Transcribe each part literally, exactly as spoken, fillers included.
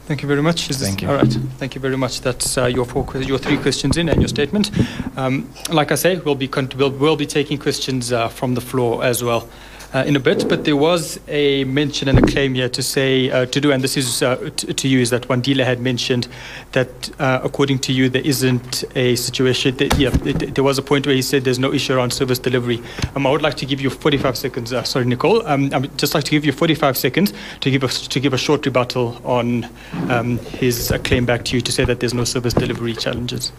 Thank you very much. Is this, Thank you. All right. Thank you very much. That's uh, your four, your three questions in and your statement. Um, like I say, we'll be con- we'll, we'll be taking questions uh, from the floor as well uh, in a bit. But there was a mention and a claim here to say uh, to do, and this is uh, t- to you, is that one dealer had mentioned that uh, according to you there isn't a situation. That, yeah, it, there was a point where he said there's no issue around service delivery. Um, I would like to give you forty-five seconds. Uh, sorry, Nicole. Um, I would just like to give you forty-five seconds to give a to give a short rebuttal on um, his uh, claim back to you to say that there's no service delivery challenges.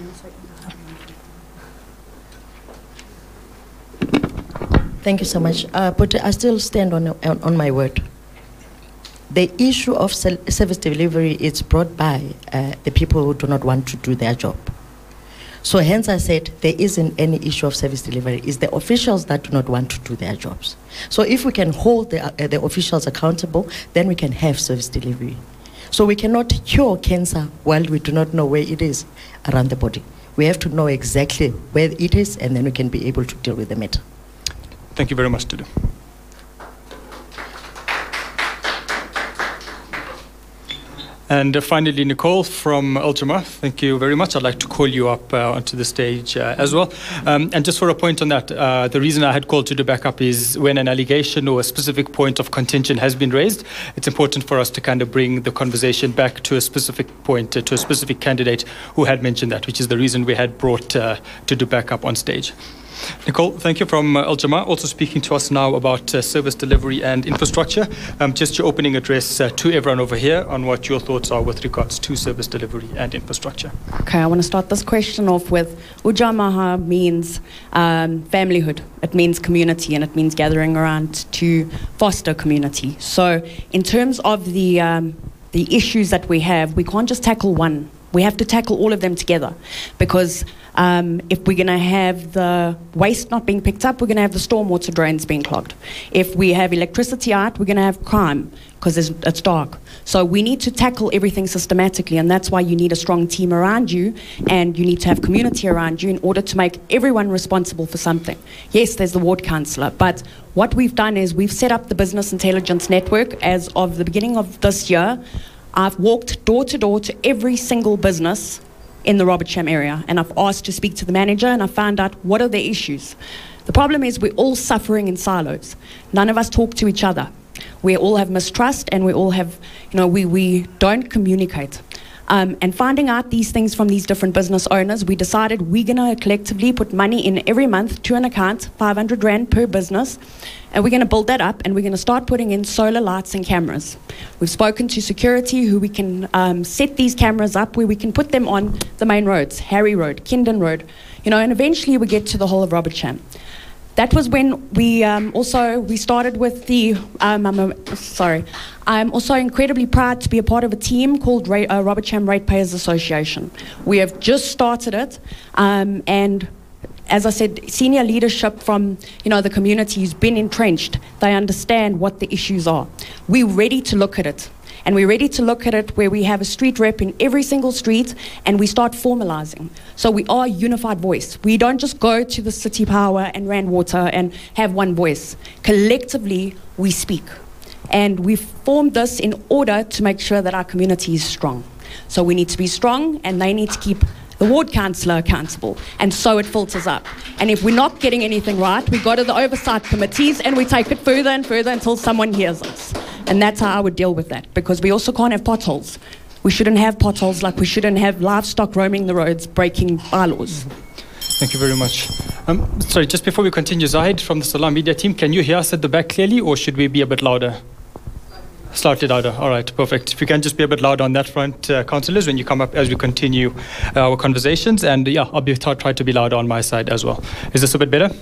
Thank you so much. Uh, but I still stand on, on on my word. The issue of service delivery is brought by uh, the people who do not want to do their job. So hence I said there isn't any issue of service delivery. It's the officials that do not want to do their jobs. So if we can hold the, uh, the officials accountable, then we can have service delivery. So we cannot cure cancer while we do not know where it is around the body. We have to know exactly where it is, and then we can be able to deal with the matter. Thank you very much, Tudu. And uh, finally, Nicole from Al-Jama, thank you very much. I'd like to call you up uh, onto the stage uh, as well. Um, and just for a point on that, uh, the reason I had called you to back up is when an allegation or a specific point of contention has been raised, it's important for us to kind of bring the conversation back to a specific point, uh, to a specific candidate who had mentioned that, which is the reason we had brought uh, to do back up on stage. Nicole, thank you from uh, Al-Jama, also speaking to us now about uh, service delivery and infrastructure. Um, just your opening address uh, to everyone over here on what your thoughts are with regards to service delivery and infrastructure. Okay, I want to start this question off with Ujamaa means um, familyhood. It means community, and it means gathering around to foster community. So in terms of the um, the issues that we have, we can't just tackle one. We have to tackle all of them together, because um, if we're going to have the waste not being picked up, we're going to have the stormwater drains being clogged. If we have electricity out, we're going to have crime because it's dark. So we need to tackle everything systematically, and that's why you need a strong team around you, and you need to have community around you in order to make everyone responsible for something. Yes, there's the ward councillor, but what we've done is we've set up the business intelligence network as of the beginning of this year. I've walked door to door to every single business in the Robertsham area, and I've asked to speak to the manager, and I found out what are their issues. The problem is we're all suffering in silos. None of us talk to each other. We all have mistrust, and we all have, you know, we, we don't communicate. Um, and finding out these things from these different business owners, we decided we're going to collectively put money in every month to an account, five hundred rand per business, and we're going to build that up, and we're going to start putting in solar lights and cameras. We've spoken to security who we can um, set these cameras up where we can put them on the main roads, Harry Road, Kindon Road, you know, and eventually we get to the whole of Robertsham. That was when we um, also, we started with the, um, I'm a, sorry, I'm also incredibly proud to be a part of a team called Ra- uh, Robertsham Ratepayers Association. We have just started it, um, and as I said, senior leadership from, you know, the community has been entrenched. They understand what the issues are. We're ready to look at it. And we're ready to look at it where we have a street rep in every single street, and we start formalizing. So we are a unified voice. We don't just go to the City Power and Rand Water and have one voice. Collectively, we speak. And we've formed this in order to make sure that our community is strong. So we need to be strong, and they need to keep the ward councillor accountable, and so it filters up. And if we're not getting anything right, we go to the oversight committees and we take it further and further until someone hears us. And that's how I would deal with that, because we also can't have potholes. We shouldn't have potholes like we shouldn't have livestock roaming the roads, breaking bylaws. Thank you very much. Um, sorry, just before we continue, Zahid from the Salam Media team, can you hear us at the back clearly, or should we be a bit louder? Slightly louder. All right, perfect. If you can just be a bit louder on that front, uh, councillors, when you come up as we continue uh, our conversations. And yeah, I'll be try to be louder on my side as well. Is this a bit better?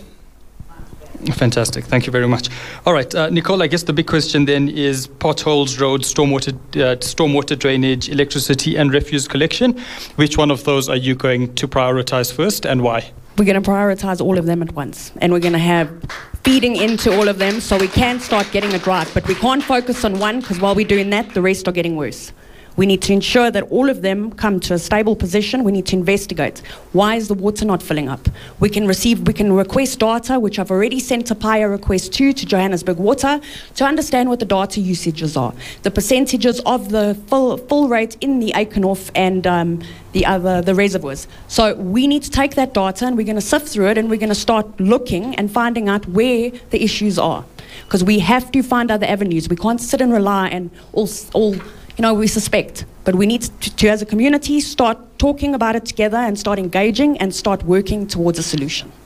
Fantastic. Thank you very much. All right, uh, Nicole, I guess the big question then is potholes, roads, stormwater, uh, stormwater drainage, electricity, and refuse collection. Which one of those are you going to prioritize first, and why? We're going to prioritize all of them at once, and we're going to have feeding into all of them so we can start getting it right. But we can't focus on one, because while we're doing that, the rest are getting worse. We need to ensure that all of them come to a stable position. We need to investigate. Why is the water not filling up? We can receive, we can request data, which I've already sent a P I A request to, to Johannesburg Water, to understand what the data usages are. The percentages of the full, full rate in the Eikenhof and um, the other, the reservoirs. So we need to take that data and we're going to sift through it and we're going to start looking and finding out where the issues are. Because we have to find other avenues. We can't sit and rely and all, all you know, we suspect. But we need to, to, as a community, start talking about it together and start engaging and start working towards a solution.